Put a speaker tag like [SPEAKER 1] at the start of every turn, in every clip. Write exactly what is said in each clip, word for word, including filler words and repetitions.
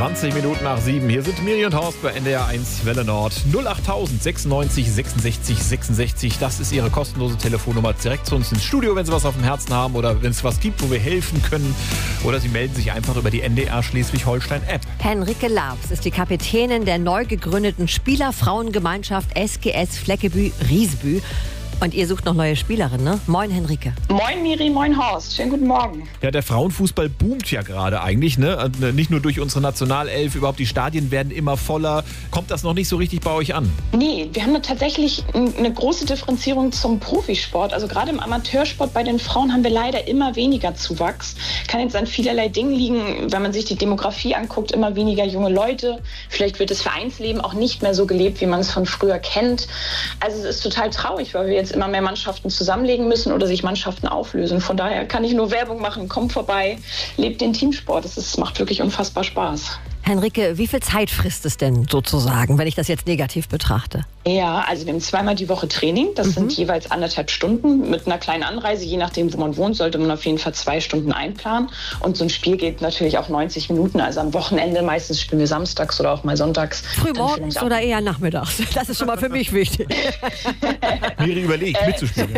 [SPEAKER 1] zwanzig Minuten nach sieben. Hier sind Miri und Horst bei N D R eins Welle Nord. null acht tausend sechsundneunzig sechsundsechzig sechsundsechzig. Das ist Ihre kostenlose Telefonnummer. Direkt zu uns ins Studio, wenn Sie was auf dem Herzen haben oder wenn es was gibt, wo wir helfen können. Oder Sie melden sich einfach über die N D R Schleswig-Holstein-App.
[SPEAKER 2] Henrike Labs ist die Kapitänin der neu gegründeten Spielerfrauengemeinschaft S G S Fleckebü-Riesbü. Und ihr sucht noch neue Spielerinnen, ne? Moin, Henrike.
[SPEAKER 3] Moin, Miri, moin, Horst. Schönen guten Morgen.
[SPEAKER 1] Ja, der Frauenfußball boomt ja gerade eigentlich, ne? Nicht nur durch unsere Nationalelf, überhaupt die Stadien werden immer voller. Kommt das noch nicht so richtig bei euch an?
[SPEAKER 3] Nee, wir haben tatsächlich eine große Differenzierung zum Profisport. Also gerade im Amateursport bei den Frauen haben wir leider immer weniger Zuwachs. Kann jetzt an vielerlei Dingen liegen, wenn man sich die Demografie anguckt, immer weniger junge Leute. Vielleicht wird das Vereinsleben auch nicht mehr so gelebt, wie man es von früher kennt. Also es ist total traurig, weil wir jetzt immer mehr Mannschaften zusammenlegen müssen oder sich Mannschaften auflösen. Von daher kann ich nur Werbung machen. Kommt vorbei, lebt den Teamsport. Es ist, macht wirklich unfassbar Spaß.
[SPEAKER 2] Henrike, wie viel Zeit frisst es denn sozusagen, wenn ich das jetzt negativ betrachte?
[SPEAKER 3] Ja, also wir haben zweimal die Woche Training. Das mhm. sind jeweils anderthalb Stunden mit einer kleinen Anreise. Je nachdem, wo man wohnt, sollte man auf jeden Fall zwei Stunden einplanen. Und so ein Spiel geht natürlich auch neunzig Minuten. Also am Wochenende meistens spielen wir samstags oder auch mal sonntags.
[SPEAKER 2] Frühmorgens oder eher nachmittags? Das ist schon mal für mich wichtig.
[SPEAKER 1] Miri überlegt, äh, mitzuspielen.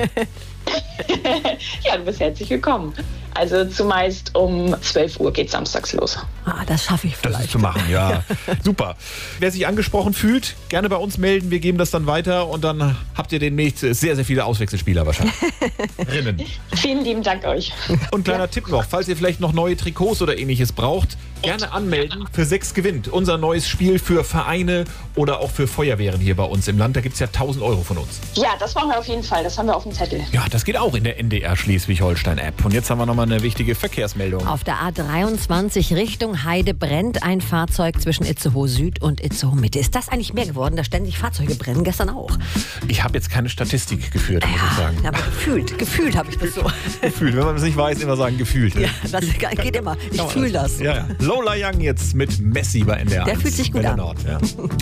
[SPEAKER 3] Ja, du bist herzlich willkommen. Also zumeist um zwölf Uhr geht samstags los.
[SPEAKER 2] Ah, das schaffe ich vielleicht.
[SPEAKER 1] Das ist zu machen, ja. Super. Wer sich angesprochen fühlt, gerne bei uns melden. Wir geben das dann weiter und dann habt ihr demnächst sehr, sehr viele Auswechselspieler wahrscheinlich. Rinnen.
[SPEAKER 3] Vielen lieben Dank euch.
[SPEAKER 1] Und kleiner ja. Tipp noch, falls ihr vielleicht noch neue Trikots oder ähnliches braucht, gerne anmelden. Für sechs gewinnt. Unser neues Spiel für Vereine oder auch für Feuerwehren hier bei uns im Land. Da gibt es ja tausend Euro von uns.
[SPEAKER 3] Ja, das machen wir auf jeden Fall. Das haben wir auf dem Zettel.
[SPEAKER 1] Ja, das geht auch in der N D R Schleswig-Holstein-App. Und jetzt haben wir nochmal eine wichtige Verkehrsmeldung.
[SPEAKER 2] Auf der A dreiundzwanzig Richtung Heide brennt ein Fahrzeug zwischen Itzehoe Süd und Itzehoe Mitte. Ist das eigentlich mehr geworden, dass ständig Fahrzeuge brennen? Gestern auch.
[SPEAKER 1] Ich habe jetzt keine Statistik geführt, muss
[SPEAKER 2] ja,
[SPEAKER 1] ich sagen.
[SPEAKER 2] Aber gefühlt, gefühlt habe ich das so.
[SPEAKER 1] Gefühlt, wenn man es nicht weiß, immer sagen gefühlt.
[SPEAKER 2] Ja, das geht immer. Ich fühle das.
[SPEAKER 1] Ja, ja. Lola Young jetzt mit Messi bei N D R.
[SPEAKER 2] Der fühlt sich gut an.
[SPEAKER 1] Nord, ja.